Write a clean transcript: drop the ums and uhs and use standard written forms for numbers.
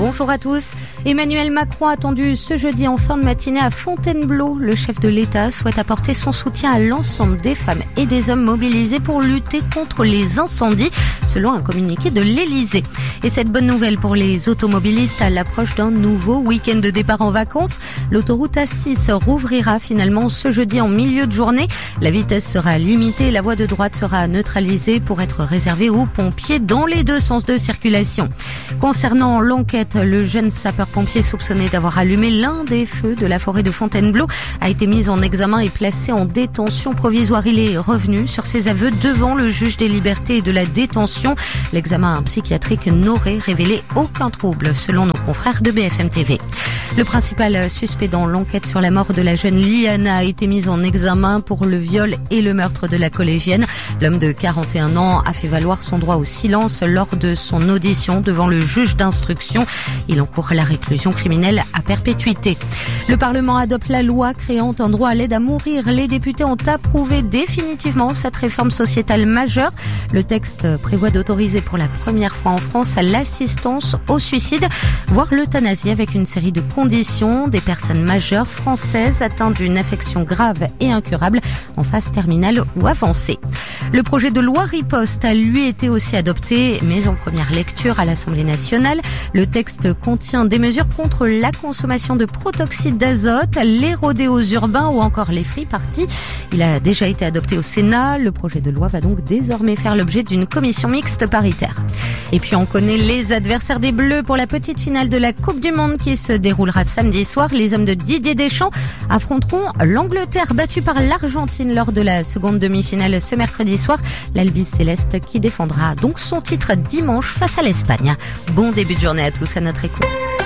bonjour à tous. Emmanuel Macron attendu ce jeudi en fin de matinée à Fontainebleau. Le chef de l'État souhaite apporter son soutien à l'ensemble des femmes et des hommes mobilisés pour lutter contre les incendies, selon un communiqué de l'Élysée. Et cette bonne nouvelle pour les automobilistes à l'approche d'un nouveau week-end de départ en vacances. L'autoroute A6 rouvrira finalement ce jeudi en milieu de journée. La vitesse sera limitée et la voie de droite sera neutralisée pour être réservée aux pompiers dans les deux sens de circulation. Concernant l'enquête, le jeune sapeur-pompier soupçonné d'avoir allumé l'un des feux de la forêt de Fontainebleau a été mis en examen et placé en détention provisoire. Il est revenu sur ses aveux devant le juge des libertés et de la détention. L'examen psychiatrique n'aurait révélé aucun trouble, selon nos confrères de BFM TV. Le principal suspect dans l'enquête sur la mort de la jeune Liana a été mis en examen pour le viol et le meurtre de la collégienne. L'homme de 41 ans a fait valoir son droit au silence lors de son audition devant le juge d'instruction. Il encourt la réclusion criminelle à perpétuité. Le Parlement adopte la loi créant un droit à l'aide à mourir. Les députés ont approuvé définitivement cette réforme sociétale majeure. Le texte prévoit d'autoriser pour la première fois en France l'assistance au suicide, voire l'euthanasie avec une série de conditions. Des personnes majeures françaises atteintes d'une affection grave et incurable en phase terminale ou avancée. Le projet de loi riposte a lui été aussi adopté, mais en première lecture à l'Assemblée nationale. Le texte contient des mesures contre la consommation de protoxyde d'azote, les rodéos urbains ou encore les free parties. Il a déjà été adopté au Sénat. Le projet de loi va donc désormais faire l'objet d'une commission mixte paritaire. Et puis on connaît les adversaires des Bleus pour la petite finale de la Coupe du Monde qui se déroulera samedi soir. Les hommes de Didier Deschamps affronteront l'Angleterre battue par l'Argentine lors de la seconde demi-finale ce mercredi soir. L'Albi Céleste qui défendra donc son titre dimanche face à l'Espagne. Bon début de journée à tous à notre écoute.